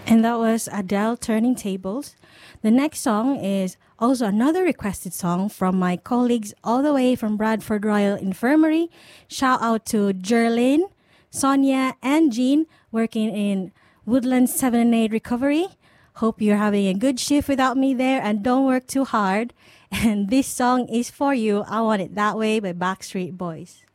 And that was Adele Turning Tables. The next song is also another requested song from my colleagues all the way from Bradford Royal Infirmary. Shout out to Jerlyn, Sonia, and Jean working in Woodlands 7 and 8 Recovery. Hope you're having a good shift without me there and don't work too hard. And this song is for you. I Want It That Way by Backstreet Boys.